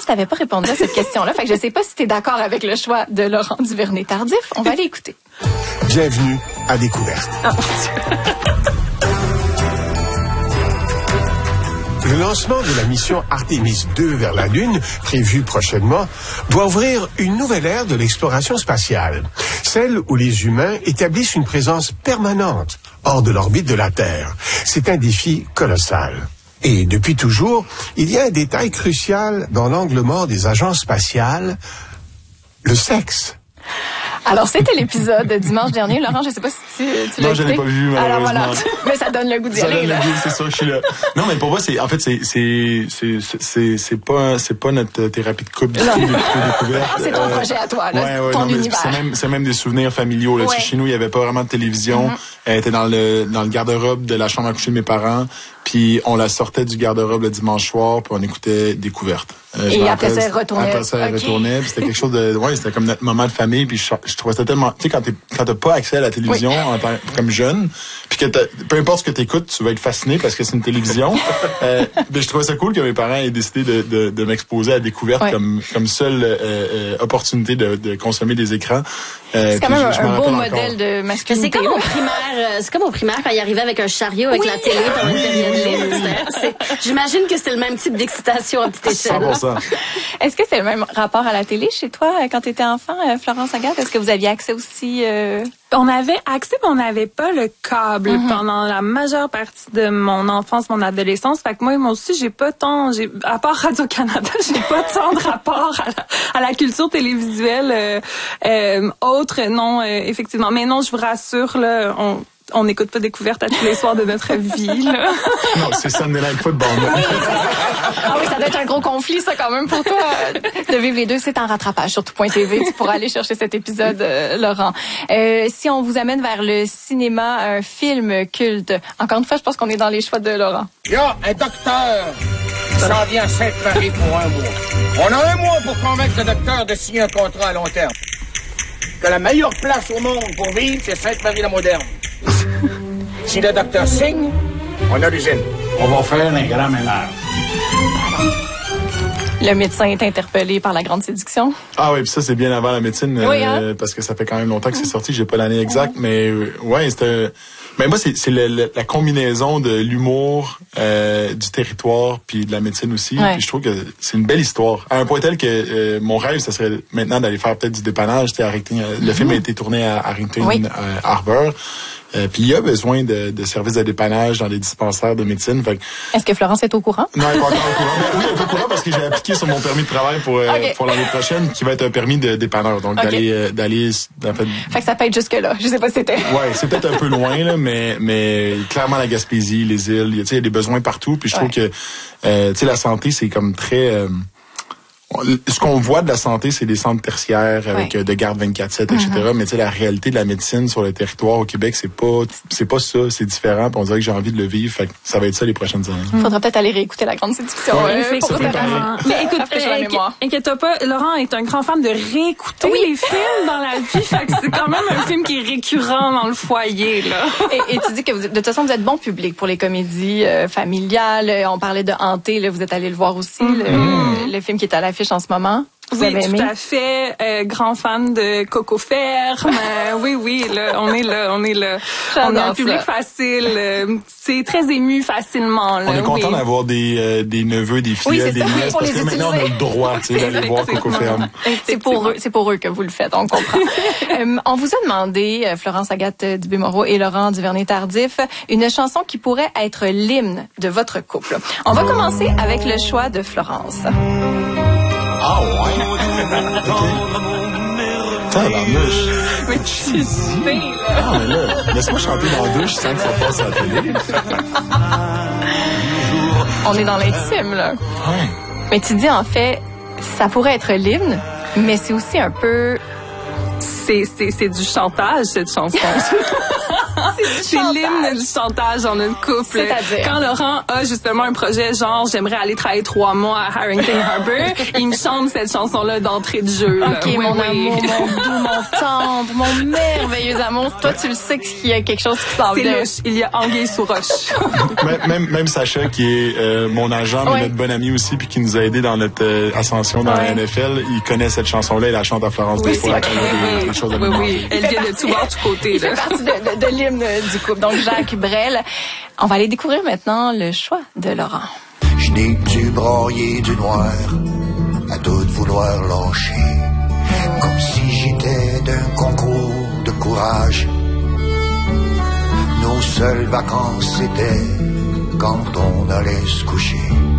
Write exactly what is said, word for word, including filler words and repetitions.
tu n'avais pas répondu à cette question-là. Fait que je sais pas si tu es d'accord avec le choix de Laurent Duvernay-Tardif. On va aller écouter. Bienvenue à Découverte. Oh, mon Dieu. Le lancement de la mission Artemis deux vers la Lune, prévu prochainement, doit ouvrir une nouvelle ère de l'exploration spatiale. Celle où les humains établissent une présence permanente hors de l'orbite de la Terre. C'est un défi colossal. Et depuis toujours, il y a un détail crucial dans l'angle mort des agences spatiales, le sexe. Alors, c'était l'épisode de dimanche dernier. Laurent, je sais pas si tu, tu l'as Non, je l'ai pas vu, malheureusement. Alors voilà, mais ça donne le goût d'y ça aller. donne là. le goût, c'est sûr que je suis là. Non, mais pour moi, c'est, en fait, c'est, c'est, c'est, c'est, c'est pas, c'est pas notre thérapie de couple du tout, de découverte. C'est ton projet à toi, là. Ouais, ouais, ton non, univers. C'est même, c'est même des souvenirs familiaux, là. Ouais. Tu sais, chez nous, il y avait pas vraiment de télévision. Mm-hmm. Elle était dans le, dans le garde-robe de la chambre à coucher de mes parents. Puis on la sortait du garde-robe le dimanche soir, puis on écoutait Découverte. Euh, Et après ça, elle retournait. Après ça, elle okay. retournait. Puis c'était quelque chose de, ouais, c'était comme notre moment de famille. Puis je, je trouvais ça tellement, tu sais, quand t'es, quand t'as pas accès à la télévision oui. en tant, comme jeune, puis que t'as, peu importe ce que t'écoutes, tu vas être fasciné parce que c'est une télévision. euh, ben, je trouvais ça cool que mes parents aient décidé de, de, de m'exposer à Découverte ouais. comme, comme seule euh, euh, opportunité de, de consommer des écrans. Euh, c'est quand même je, un, je un beau encore. modèle de masculinité. C'est comme au primaire, c'est comme au primaire quand il arrivait avec un chariot avec oui. la télé dans une période libre. J'imagine que c'est le même type d'excitation à petite échelle. cent pour cent. Est-ce que c'est le même rapport à la télé chez toi quand tu étais enfant, Florence Agathe? Est-ce que vous aviez accès aussi? Euh... On avait accès, mais on n'avait pas le câble mm-hmm. pendant la majeure partie de mon enfance, mon adolescence. Fait que moi, moi aussi, j'ai pas tant, j'ai, à part Radio-Canada, j'ai pas tant de rapport à la, à la culture télévisuelle euh, euh, autre, non, euh, effectivement. Mais non, je vous rassure, là, on... On n'écoute pas Découverte à tous les soirs de notre vie, là. Non, c'est Sunday Night Football. Oui, ah oui, ça doit être un gros conflit, ça, quand même, pour toi, de vivre les deux. C'est en rattrapage sur tout point T V. Tu pourras aller chercher cet épisode, euh, Laurent. Euh, si on vous amène vers le cinéma, un film culte, encore une fois, je pense qu'on est dans les choix de Laurent. Il y a un docteur qui s'en vient à Sainte-Marie pour un mois. On a un mois pour convaincre le docteur de signer un contrat à long terme. Que la meilleure place au monde pour vivre, c'est Sainte-Marie-la-Moderne. Si le docteur signe, on a l'usine. On va faire un grand ménage. Le médecin est interpellé par la grande séduction. Ah oui, puis ça, c'est bien avant la médecine, oui, hein? euh, parce que ça fait quand même longtemps que c'est sorti. J'ai pas l'année exacte, mmh. mais euh, ouais, c'était... Mais moi, c'est, c'est le, le, la combinaison de l'humour, euh, du territoire, puis de la médecine aussi. Ouais. Puis je trouve que c'est une belle histoire. À un point tel que euh, mon rêve, ça serait maintenant d'aller faire peut-être du dépannage. À Harrington, mmh. Le film a été tourné à Harrington oui. euh, Harbour. Euh, puis il y a besoin de, de services de dépannage dans les dispensaires de médecine. Fait que... Est-ce que Florence est au courant? Non, elle n'est pas encore au courant. Mais oui, elle est au courant parce que j'ai appliqué sur mon permis de travail pour, euh, okay. pour l'année prochaine, qui va être un permis de dépanneur. Donc okay. d'aller... Euh, d'aller en fait... fait que ça peut être jusque-là. Je sais pas si c'était... Ouais, c'est peut-être un peu loin, là, mais, mais clairement la Gaspésie, les îles, il y a des besoins partout. Puis je trouve ouais. que euh, tu sais, la santé, c'est comme très... Euh, ce qu'on voit de la santé, c'est des centres tertiaires avec ouais. de garde vingt-quatre sept, et cetera. Mm-hmm. Mais tu sais, la réalité de la médecine sur le territoire au Québec, c'est pas, c'est pas ça, c'est différent. Puis on dirait que j'ai envie de le vivre. Fait que ça va être ça les prochaines années. Il faudra peut-être aller réécouter la grande séduction. Ouais, euh, pour mais écoute, euh, inquiète-toi pas, Laurent est un grand fan de réécouter oui. les films dans la vie. Fait que c'est quand même un film qui est récurrent dans le foyer, là. Et, et tu dis que vous, de toute façon, vous êtes bon public pour les comédies euh, familiales. On parlait de Hanté, là, vous êtes allé le voir aussi, mm-hmm. le, le film qui est à l'affiche en ce moment. Vous oui, avez aimé? Tout à fait. Euh, grand fan de Coco Ferme. euh, oui, oui, là, on est là, on est là. On est un public ça. facile. Euh, c'est très ému facilement. Là, on est content oui. d'avoir des, euh, des neveux, des filles, oui, des nièces, parce que maintenant on a le droit d'aller voir Coco Ferme. C'est pour eux, c'est pour eux que vous le faites, on comprend. euh, on vous a demandé, Florence Agathe Dubé-Moreau et Laurent Duvernay-Tardif, une chanson qui pourrait être l'hymne de votre couple. On va commencer avec le choix de Florence. Ah ouais? Tabarnouche. Mais tu sais, là. Ah, mais là, laisse-moi chanter dans la douche sans que ça passe à la télé. On est dans l'intime, là. Ouais. Mais tu dis, en fait, ça pourrait être l'hymne, mais c'est aussi un peu... C'est, c'est, c'est du chantage, cette chanson. C'est l'hymne du chantage en une couple. C'est-à-dire? Quand Laurent a justement un projet genre j'aimerais aller travailler trois mois à Harrington Harbour, il me chante cette chanson-là d'entrée de jeu. OK, oui, mon oui. amour, mon doux, mon tendre, mon merveilleux amour. Toi, tu le sais qu'il y a quelque chose qui s'en C'est vient. louche. Il y a anguille sous roche. même, même, même Sacha, qui est euh, mon agent, mais Ouais. notre bon ami aussi, puis qui nous a aidés dans notre euh, ascension dans Ouais. la N F L, il connaît cette chanson-là et la chante à Florence Oui, des fois. c'est quand il y a des- oui, des choses à oui, nous oui. demander. Elle vient de tout bord, tout côté. Il fait Là. partie de, de, de l'hymne du couple. Donc, Jacques Brel. On va aller découvrir maintenant le choix de Laurent. Je n'ai du broyer du noir à tout vouloir lâcher, comme si j'étais d'un concours de courage. Nos seules vacances c'était quand on allait se coucher.